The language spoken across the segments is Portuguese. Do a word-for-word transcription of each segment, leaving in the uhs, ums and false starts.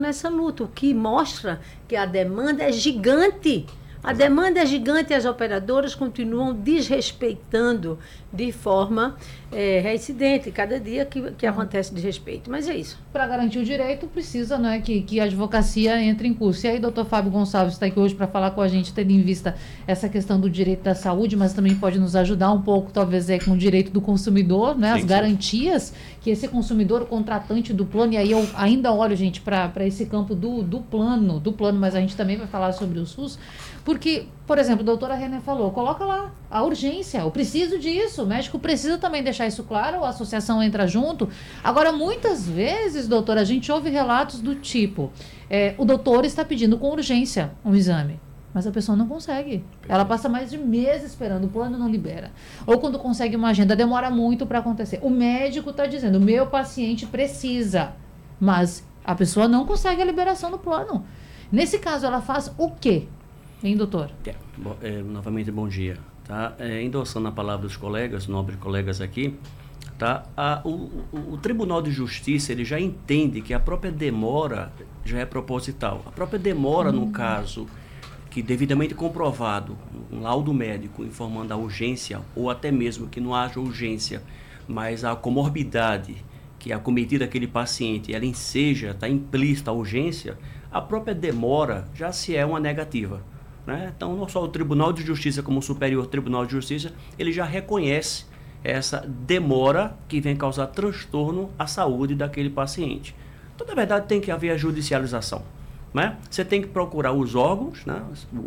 nessa luta, o que mostra que a demanda é gigante. A demanda é gigante e as operadoras continuam desrespeitando de forma é, reincidente, cada dia que, que acontece desrespeito. Mas é isso. Para garantir o direito, precisa, né, que, que a advocacia entre em curso. E aí, doutor Fábio Gonçalves está aqui hoje para falar com a gente, tendo em vista essa questão do direito da saúde, mas também pode nos ajudar um pouco, talvez, é, com o direito do consumidor, né, sim, as garantias que esse consumidor, o contratante do plano, e aí eu ainda olho, gente, para esse campo do, do plano, do plano, mas a gente também vai falar sobre o SUS, porque, por exemplo, a doutora René falou, coloca lá a urgência, eu preciso disso, o médico precisa também deixar isso claro, a associação entra junto. Agora, muitas vezes, doutora, a gente ouve relatos do tipo, é, o doutor está pedindo com urgência um exame, mas a pessoa não consegue. Ela passa mais de meses esperando, o plano não libera. Ou quando consegue uma agenda, demora muito para acontecer. O médico está dizendo, o meu paciente precisa, mas a pessoa não consegue a liberação do plano. Nesse caso, ela faz o quê? Hein, doutor? É, bo, é, novamente, bom dia. Tá? É, endossando a palavra dos colegas, nobres colegas aqui, tá? a, o, o, o Tribunal de Justiça ele já entende que a própria demora já é proposital. A própria demora, hum. no caso, que devidamente comprovado, um laudo médico informando a urgência, ou até mesmo que não haja urgência, mas a comorbidade que é acometida aquele paciente, ela enseja, está implícita a urgência, a própria demora já se é uma negativa. Né? Então, não só o Tribunal de Justiça, como o Superior Tribunal de Justiça, ele já reconhece essa demora que vem causar transtorno à saúde daquele paciente. Então, na verdade, tem que haver a judicialização. Né? Você tem que procurar os órgãos, né?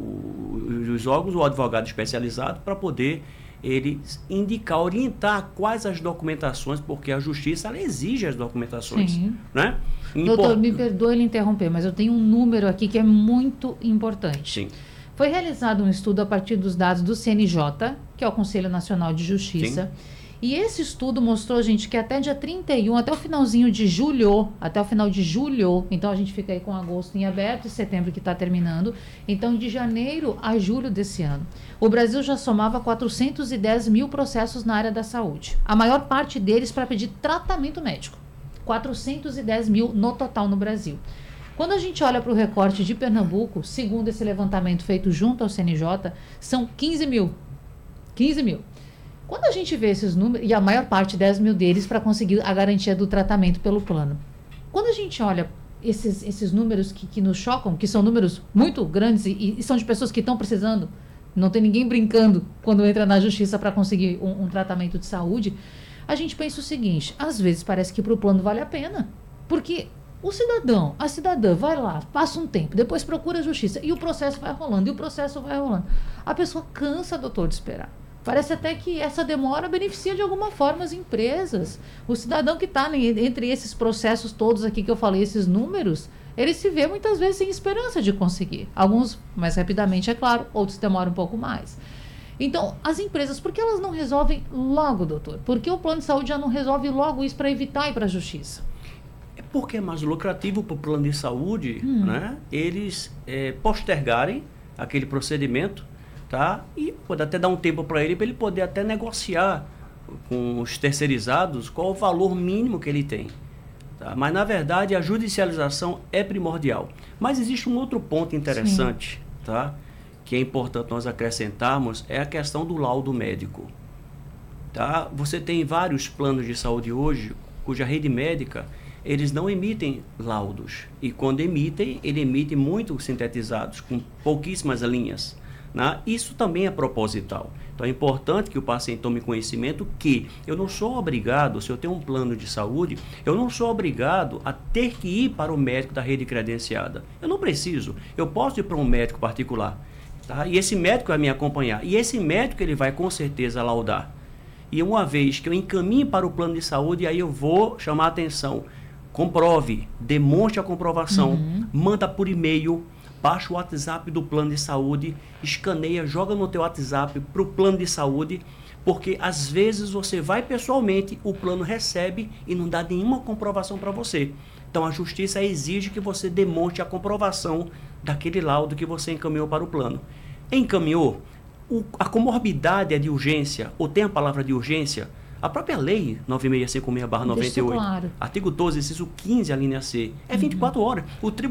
os, os órgãos, o advogado especializado, para poder ele indicar, orientar quais as documentações, porque a Justiça ela exige as documentações. Sim. Né? Doutor, Import... me perdoe ele interromper, mas eu tenho um número aqui que é muito importante. Sim. Foi realizado um estudo a partir dos dados do C N J, que é o Conselho Nacional de Justiça. Sim. E esse estudo mostrou, gente, que até dia trinta e um, até o finalzinho de julho, até o final de julho, então a gente fica aí com agosto em aberto e setembro que está terminando, então de janeiro a julho desse ano, o Brasil já somava quatrocentos e dez mil processos na área da saúde. A maior parte deles para pedir tratamento médico. quatrocentos e dez mil no total no Brasil. Quando a gente olha para o recorte de Pernambuco, segundo esse levantamento feito junto ao C N J, são quinze mil. quinze mil. Quando a gente vê esses números, e a maior parte, dez mil deles, para conseguir a garantia do tratamento pelo plano. Quando a gente olha esses, esses números que, que nos chocam, que são números muito grandes e, e são de pessoas que estão precisando, não tem ninguém brincando quando entra na justiça para conseguir um, um tratamento de saúde, a gente pensa o seguinte, às vezes parece que para o plano vale a pena, porque o cidadão, a cidadã vai lá, passa um tempo, depois procura a justiça e o processo vai rolando, e o processo vai rolando. A pessoa cansa, doutor, de esperar. Parece até que essa demora beneficia de alguma forma as empresas. O cidadão que está entre esses processos todos aqui que eu falei, esses números, ele se vê muitas vezes sem esperança de conseguir. Alguns mais rapidamente, é claro, outros demoram um pouco mais. Então, as empresas, por que elas não resolvem logo, doutor? Por que o plano de saúde já não resolve logo isso para evitar ir para a justiça? É porque é mais lucrativo para o plano de saúde, hum. né? Eles é, postergarem aquele procedimento, tá? E pode até dar um tempo para ele, para ele poder até negociar com os terceirizados qual o valor mínimo que ele tem. Tá? Mas, na verdade, a judicialização é primordial. Mas existe um outro ponto interessante, tá? Que é importante nós acrescentarmos, é a questão do laudo médico. Tá? Você tem vários planos de saúde hoje, cuja rede médica, eles não emitem laudos. E quando emitem, ele emite muito sintetizados, com pouquíssimas linhas. Né? Isso também é proposital. Então é importante que o paciente tome conhecimento que eu não sou obrigado, se eu tenho um plano de saúde, eu não sou obrigado a ter que ir para o médico da rede credenciada. Eu não preciso. Eu posso ir para um médico particular. Tá? E esse médico vai me acompanhar. E esse médico ele vai com certeza laudar. E uma vez que eu encaminhe para o plano de saúde, aí eu vou chamar a atenção. Comprove, demonstre a comprovação, uhum. manda por e-mail, baixa o WhatsApp do plano de saúde, escaneia, joga no teu WhatsApp para o plano de saúde, porque às vezes você vai pessoalmente, o plano recebe e não dá nenhuma comprovação para você. Então a justiça exige que você demonstre a comprovação daquele laudo que você encaminhou para o plano. Encaminhou, o, a comorbidade é de urgência, ou tem a palavra de urgência, a própria lei nove seis cinco seis barra noventa e oito, claro. Artigo doze, inciso quinze, a linha C, é vinte e quatro uhum. horas. O tribunal